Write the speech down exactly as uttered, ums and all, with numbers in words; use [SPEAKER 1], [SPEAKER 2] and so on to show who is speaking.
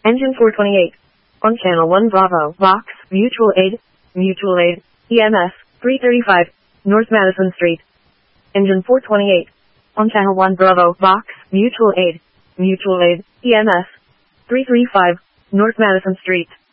[SPEAKER 1] Engine four twenty-eight. On channel one Bravo, Vox, Mutual Aid, Mutual Aid, E M S, three thirty-five, North Madison Street. Engine four twenty-eight. On channel one Bravo, Vox, Mutual Aid, Mutual Aid, E M S, three thirty-five, North Madison Street.